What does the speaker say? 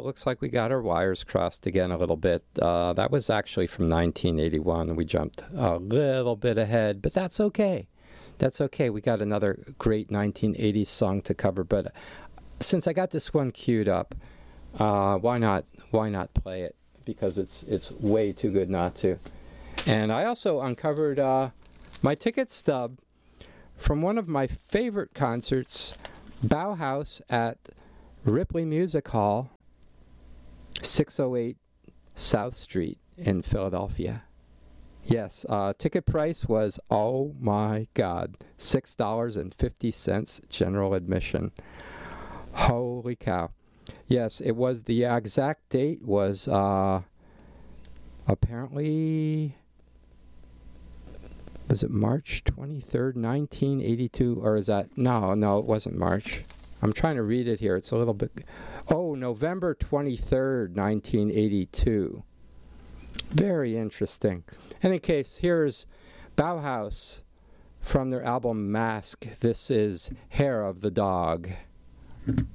looks like we got our wires crossed again a little bit. That was actually from 1981. We jumped a little bit ahead, but that's okay. That's okay. We got another great 1980s song to cover, but since I got this one queued up, why not play it? Because it's way too good not to. And I also uncovered my ticket stub from one of my favorite concerts, Bauhaus at Ripley Music Hall, 608 South Street in Philadelphia. Yes, ticket price was, oh my God, $6.50 general admission. Holy cow. Yes, it was, the exact date was apparently, was it March 23rd, 1982, or is that, no, it wasn't March. I'm trying to read it here. It's a little bit, November 23rd, 1982. Very interesting. In any case, here's Bauhaus from their album Mask. This is Hair of the Dog.